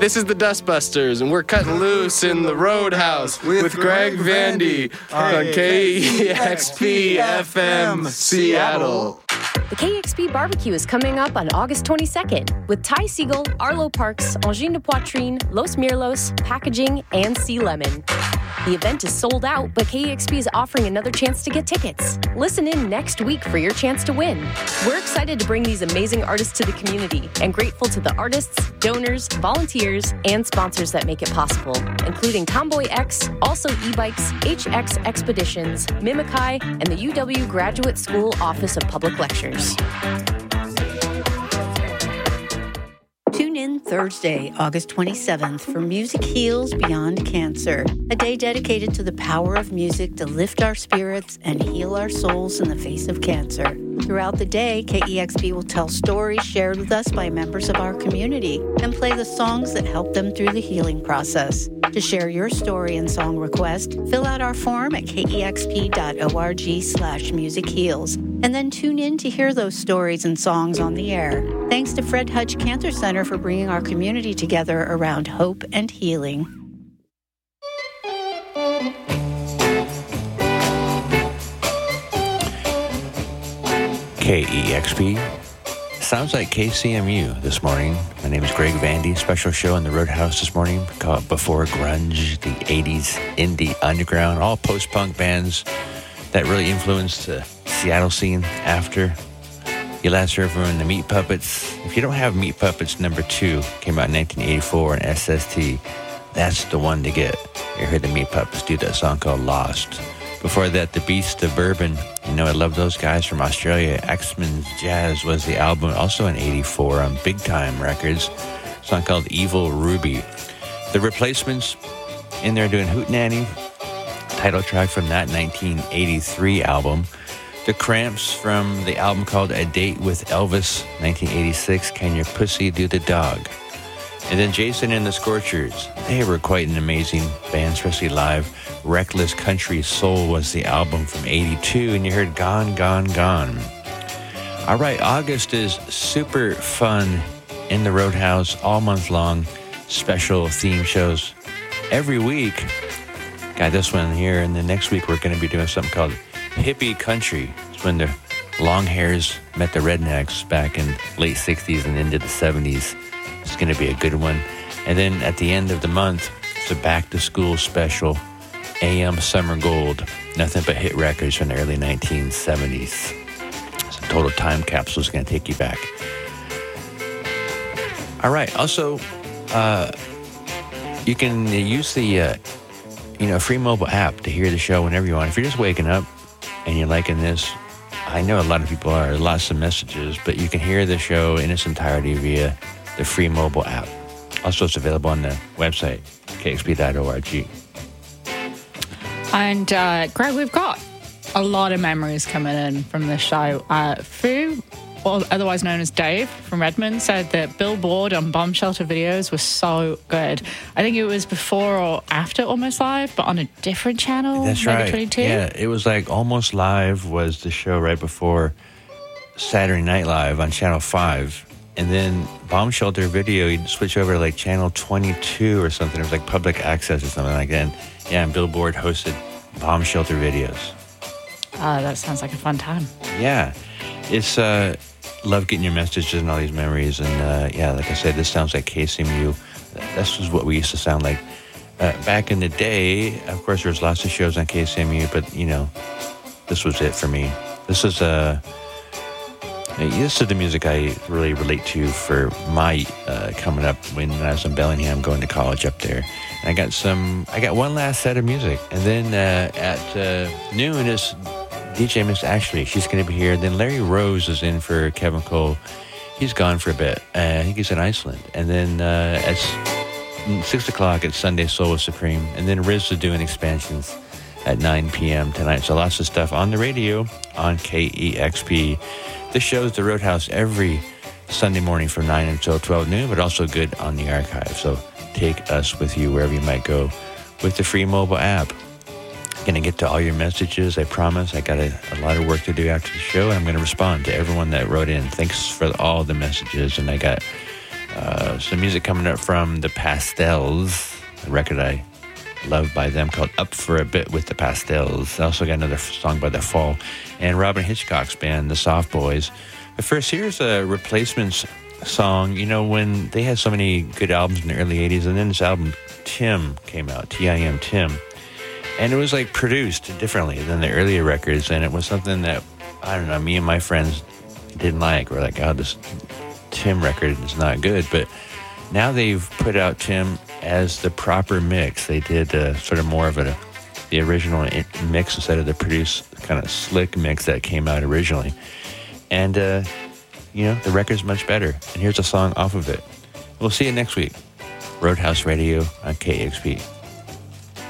This is the Dustbusters, and we're cutting loose in the Roadhouse with Greg Vandy on KEXP FM Seattle. The KEXP Barbecue is coming up on August 22nd with Ty Siegel, Arlo Parks, Angine de Poitrine, Los Mirlos, Packaging, and Sea Lemon. The event is sold out, but KEXP is offering another chance to get tickets. Listen in next week for your chance to win. We're excited to bring these amazing artists to the community and grateful to the artists, donors, volunteers, and sponsors that make it possible, including Tomboy X, Also E-Bikes, HX Expeditions, Mimikai, and the UW Graduate School Office of Public Lectures. Tune in Thursday, August 27th for Music Heals Beyond Cancer, a day dedicated to the power of music to lift our spirits and heal our souls in the face of cancer. Throughout the day, KEXP will tell stories shared with us by members of our community and play the songs that help them through the healing process. To share your story and song request, fill out our form at kexp.org/musicheals, and then tune in to hear those stories and songs on the air. Thanks to Fred Hutch Cancer Center for bringing our community together around hope and healing. KEXP. Sounds like KCMU this morning. My name is Greg Vandy. Special show in the Roadhouse this morning called Before Grunge, the 80s indie underground, all post-punk bands that really influenced the Seattle scene after. You last heard from the Meat Puppets. If you don't have Meat Puppets, number 2 came out in 1984 on SST. That's the one to get. You heard the Meat Puppets do that song called Lost. Before that, the Beast of Bourbon. You know, I love those guys from Australia. Axeman's Jazz was the album, also in 84 on Big Time Records. A song called Evil Ruby. The Replacements in there doing Hootenanny. Title track from that 1983 album. The Cramps from the album called A Date with Elvis, 1986. Can Your Pussy Do the Dog? And then Jason and the Scorchers. They were quite an amazing band, especially live. Reckless Country Soul was the album from 82, and you heard Gone, Gone, Gone. All right, August is super fun in the Roadhouse all month long. Special theme shows every week. Got this one here, and the next week we're going to be doing something called Hippie Country. It's when the long hairs met the rednecks back in late 60s and into the 70s. It's going to be a good one. And then at the end of the month, it's a back-to-school special, AM Summer Gold. Nothing but hit records from the early 1970s. It's a total time capsule. It's going to take you back. All right. Also, you can use the free mobile app to hear the show whenever you want. If you're just waking up and you're liking this, I know a lot of people are. Lots of messages, but you can hear the show in its entirety via the free mobile app. Also, it's available on the website, kexp.org. And, Greg, we've got a lot of memories coming in from this show. Fu, or otherwise known as Dave from Redmond, said that Billboard on Bomb Shelter videos was so good. I think it was before or after Almost Live, but on a different channel. That's maybe right. 22. Yeah, it was like Almost Live was the show right before Saturday Night Live on Channel 5. And then Bomb Shelter Video, you'd switch over to like Channel 22 or something. It was like public access or something like that. And Billboard hosted Bomb Shelter Videos. That sounds like a fun time. Yeah. It's, love getting your messages and all these memories. And like I said, this sounds like KCMU. This was what we used to sound like. Back in the day, of course, there was lots of shows on KCMU, but, this was it for me. This is the music I really relate to for my coming up when I was in Bellingham going to college up there. And I got one last set of music. And then at noon is DJ Miss Ashley. She's going to be here. Then Larry Rose is in for Kevin Cole. He's gone for a bit. I think he's in Iceland. And then at 6 o'clock it's Sunday Soul with Supreme. And then Riz is doing expansions at 9 p.m. tonight. So lots of stuff on the radio on KEXP. This show's the Roadhouse every Sunday morning from 9 until 12 noon, but also good on the archive. So take us with you wherever you might go with the free mobile app. Going to get to all your messages, I promise. I got a lot of work to do after the show, and I'm going to respond to everyone that wrote in. Thanks for all the messages, and I got Some music coming up from the Pastels, a record I love by them called Up for a Bit with the Pastels. I also got another song by The Fall and Robin Hitchcock's band, The Soft Boys. But first, here's a Replacements song. You know, when they had so many good albums in the early 80s, and then this album, Tim, came out, T-I-M, Tim. And it was like produced differently than the earlier records, and it was something that, I don't know, me and my friends didn't like. We're like, oh, this Tim record is not good. But now they've put out Tim as the proper mix. They did sort of more of the original mix instead of the produced kind of slick mix that came out originally. And, you know, the record's much better. And here's a song off of it. We'll see you next week. Roadhouse Radio on KEXP.